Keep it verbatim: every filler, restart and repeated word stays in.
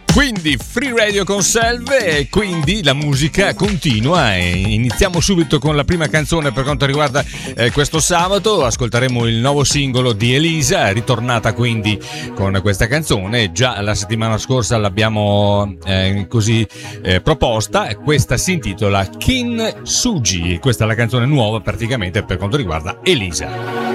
Quindi Free Radio con Selve, e quindi la musica continua e iniziamo subito con la prima canzone per quanto riguarda eh, questo sabato. Ascolteremo il nuovo singolo di Elisa, ritornata quindi con questa canzone. Già la settimana scorsa l'abbiamo eh, così eh, proposta, questa si intitola Kin Suji, questa è la canzone nuova praticamente per quanto riguarda Elisa.